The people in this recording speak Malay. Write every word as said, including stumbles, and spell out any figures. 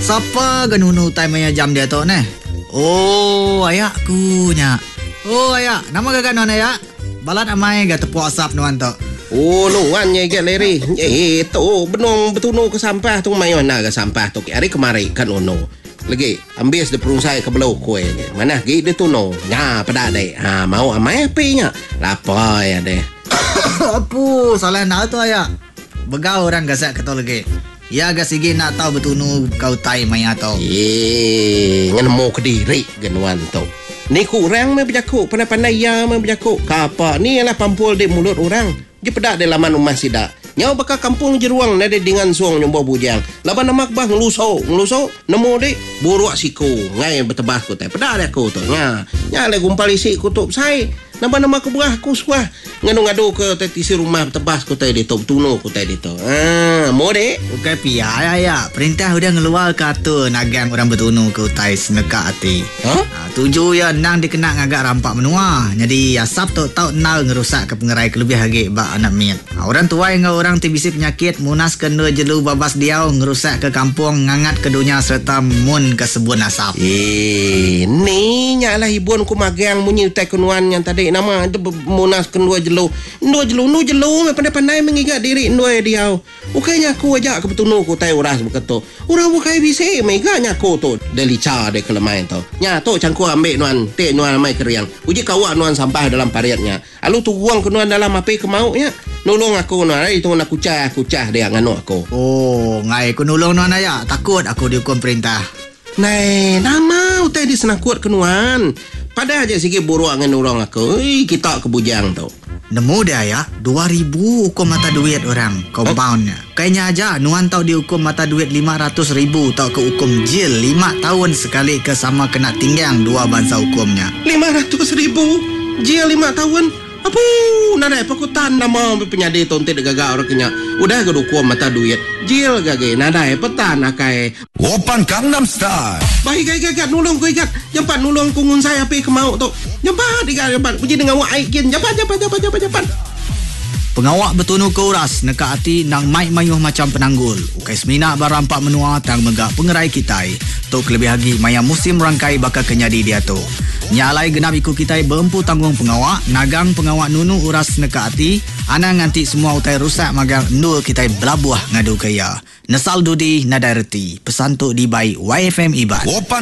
Siapa genunu time maya jam dia tu ne? Oh, ayakku nya. Oh, ayak. Nama gak non ayak? Balat amai gak tepuk asap nuan tu. Oh, nuan nya gak leri. Eh, tu benong betunu ke sampah tu mai mana ke sampah tu. Hari kemari kan ono. Lagi ambil de perungsai ke belau kue mana gi de tuno nya pada dek ha mau amai api nya lapar ya deh. Apu salah nak tu ayak. Begau orang gasak kata lagi. Ya gak sigi nak tahu betunu kau tai mai atau. Eh ngan mau ke diri genuan tu. Ni kurang me berjaku pandai-pandai ya me berjaku. Kapa ni ialah pampul di mulut orang. Dia pedak di laman rumah sidak. Nyau bakal kampung jeruang nade dengan suang nyombo bujang. Laban namak bah ngeluso, ngeluso nemu dek buruak siku ngai betebas ku teh. Pedak dak ku tu. Nya, nya le gumpal isi kutub sai. Nambah nama ku berah ku suah ngadu-ngadu ke teh tisi rumah betebas ku teh di top tuno ku teh di tu. Ah, mo dek. Bukan pia ya ya. Perintah udah ngeluar kata nagang orang betunu ke utai seneka hati. Ha? Ha, tuju ya nang dikena ngagak rampak menua. Jadi asap tu tau nal ngerusak ke pengerai kelebih hagi bak anak miat. Ha, orang tua yang orang tibisi penyakit munas kena jelu babas diau ngerusak ke kampung ngangat ke dunia serta mun ke sebun asap. Eh, ni nyalah hibun ku magang munyi utai kenuan yang tadi nama itu munas kedua jelu. Dua jelu, nu jelu pandai-pandai mengingat diri dua diau. Ukainya aku ajak ke betunu ku tai uras beketu. Urang ukai bisi meganya aku tu delica de kelemain tu. Nya tu cangku ambil nuan, te nuan mai keriang. Uji kawak nuan sampah dalam pariatnya. Alu tu buang ke nuan dalam api ke mau nya. Nolong aku nuan, itu nak kucah, kucah dia nganu aku. Oh, ngai ku nolong nuan aya. Takut aku dihukum perintah. Nai, nama utai di senakut ke nuan. Pada aja sikit buruk dengan orang aku. Ih, kita ke bujang tu. Nemu dia ya, dua ribu hukum mata duit orang, compoundnya. Kayaknya aja, nuan tahu dihukum mata duit lima ratus ribu, tahu ke hukum jil lima tahun sekali ke sama kena tinggang dua bangsa hukumnya. lima ratus ribu? Jil lima tahun? Apa? Nada pekutan nama penyadi tonte de gaga orang kenya. Udah ke hukum mata duit. Jil gage nada petan akai. Open Gangnam Style. Baik gage gage nulung ku ikat. Jempat nulung kungun saya api ke mau tu. Jempat ikat jempat. Puji dengan wak aikin. Jempat jempat jempat jempat jempat. Pengawak betunu ke uras neka hati nang mai mayuh macam penanggul. Ukai semina barampak menua tang megak pengerai kitai. Tok lebih lagi maya musim rangkai bakal kenyadi dia tu. Nyalai genap ikut kitai berempu tanggung pengawak. Nagang pengawak nunu uras neka hati. Ana nganti semua utai rusak magang nul kitai belabuah ngadu kaya. Nesal dudi nadai reti. Pesan tu di by Y F M Iban.